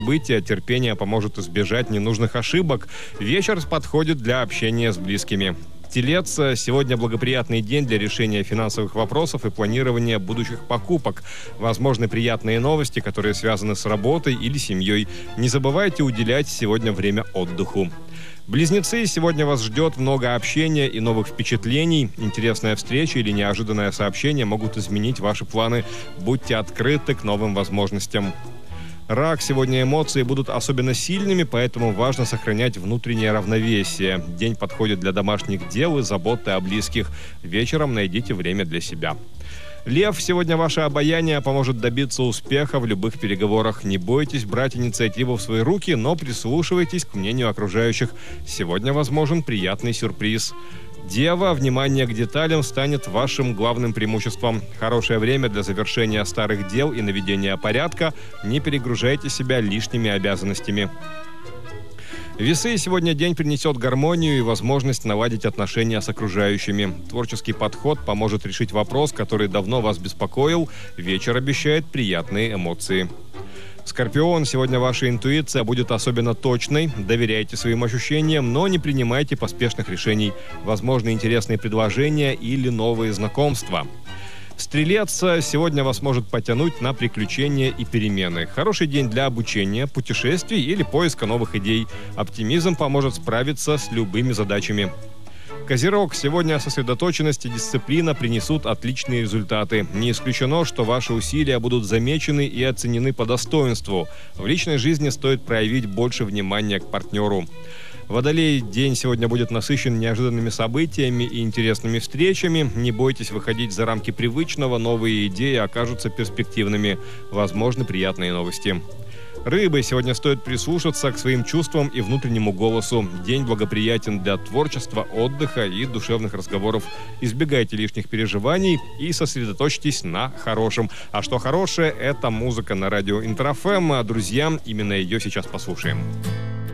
события, терпение поможет избежать ненужных ошибок. Вечер подходит для общения с близкими. Телец, сегодня благоприятный день для решения финансовых вопросов и планирования будущих покупок. Возможны приятные новости, которые связаны с работой или семьей. Не забывайте уделять сегодня время отдыху. Близнецы, сегодня вас ждет много общения и новых впечатлений. Интересная встреча или неожиданное сообщение могут изменить ваши планы. Будьте открыты к новым возможностям. Рак, сегодня эмоции будут особенно сильными, поэтому важно сохранять внутреннее равновесие. День подходит для домашних дел и заботы о близких. Вечером найдите время для себя. Лев, сегодня ваше обаяние поможет добиться успеха в любых переговорах. Не бойтесь брать инициативу в свои руки, но прислушивайтесь к мнению окружающих. Сегодня возможен приятный сюрприз. Дева, внимание к деталям станет вашим главным преимуществом. Хорошее время для завершения старых дел и наведения порядка. Не перегружайте себя лишними обязанностями. Весы, сегодня день принесет гармонию и возможность наладить отношения с окружающими. Творческий подход поможет решить вопрос, который давно вас беспокоил. Вечер обещает приятные эмоции. Скорпион, сегодня ваша интуиция будет особенно точной. Доверяйте своим ощущениям, но не принимайте поспешных решений. Возможны интересные предложения или новые знакомства. Стрелец, сегодня вас может потянуть на приключения и перемены. Хороший день для обучения, путешествий или поиска новых идей. Оптимизм поможет справиться с любыми задачами. Козерог, сегодня сосредоточенность и дисциплина принесут отличные результаты. Не исключено, что ваши усилия будут замечены и оценены по достоинству. В личной жизни стоит проявить больше внимания к партнеру. Водолей, день сегодня будет насыщен неожиданными событиями и интересными встречами. Не бойтесь выходить за рамки привычного, новые идеи окажутся перспективными. Возможны приятные новости. Рыбы, сегодня стоит прислушаться к своим чувствам и внутреннему голосу. День благоприятен для творчества, отдыха и душевных разговоров. Избегайте лишних переживаний и сосредоточьтесь на хорошем. А что хорошее, это музыка на радио Интер ФМ. Друзья, именно ее сейчас послушаем.